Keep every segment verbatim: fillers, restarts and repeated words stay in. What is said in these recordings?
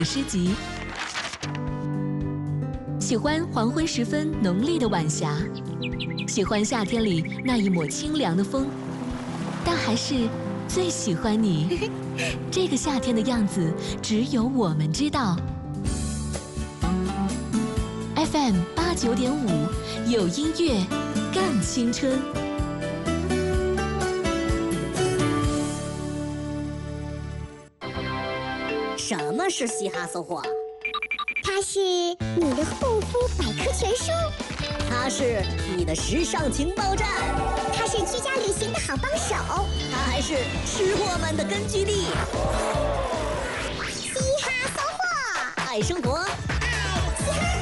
诗集。喜欢黄昏时分浓丽的晚霞，喜欢夏天里那一抹清凉的风，但还是最喜欢你。这个夏天的样子，只有我们知道。F M 八九点五，有音乐更青春。 什么是嘻哈搜货？ 它是你的护肤百科全书， 它是你的时尚情报站， 它是居家旅行的好帮手， 它还是吃货们的根据地。 嘻哈搜货， 爱生活， 爱嘻哈。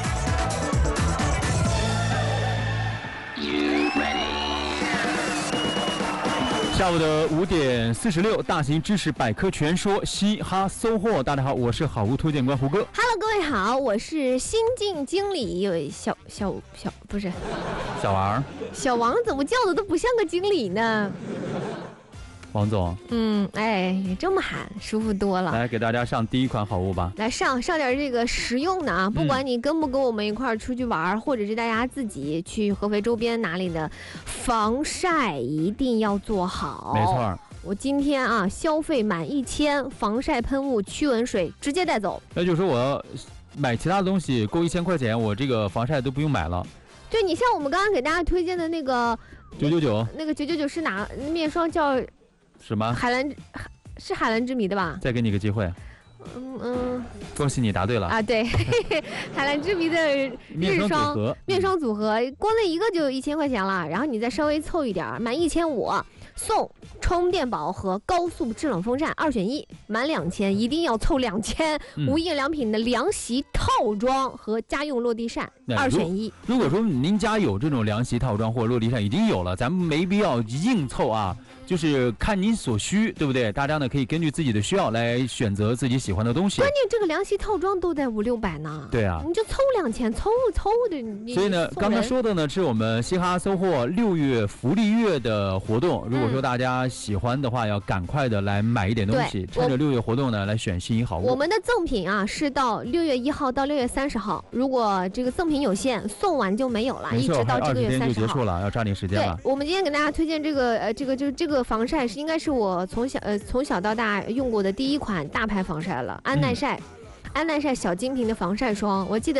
下午的五点四十六，大型知识百科全说嘻哈搜货。大家好，我是好物推荐官胡歌。 Hello， 各位好，我是新晋经理，有小小小不是小王， 小王，怎么叫的都不像个经理呢？ 王总， 嗯，哎，这么喊舒服多了。 来给大家上第一款好物吧。 来上上点这个实用的啊！不管你跟不跟我们一块儿出去玩、嗯，或者是大家自己去合肥周边哪里的，防晒一定要做好。 没错。 我今天啊，消费满一千，防晒喷雾、驱蚊水直接带走。 那就是说我要买其他的东西够一千块钱，我这个防晒都不用买了。 对，你像我们刚刚给大家推荐的那个九九九， 那个九九九是哪面霜叫？ 什么？ 海蓝是海蓝之谜的吧？ 再给你个机会。 嗯嗯， 恭喜你答对了啊！对，海蓝之谜的日霜面霜组合，光那一个就一千块钱了。然后你再稍微凑一点，满一千五送充电宝和高速制冷风扇二选一，满两千一定要凑两千。嗯、无印良品的凉席套装和家用落地扇二选一。 如果说您家有这种凉席套装或者落地扇，已经有了，咱们没必要硬凑啊。就是看您所需，对不对？大家呢可以根据自己的需要来选择自己喜欢的东西。 关键这个凉席套装都在五六百呢。 对啊， 你就凑两千，凑凑的。 所以呢，刚才说的呢是我们嘻哈搜货六月福利月的活动。如果说大家喜欢的话，嗯、要赶快的来买一点东西，趁着六月活动呢来选心仪好物。 我们的赠品啊是到六月一号到六月三十号，如果这个赠品有限，送完就没有了，一直到这个月三十号就结束了，要抓紧时间了。 对，我们今天给大家推荐这个呃这个就这个。防晒是应该是我从小呃从小到大用过的第一款大牌防晒了，安耐晒，嗯、安耐晒小金瓶的防晒霜，我记得。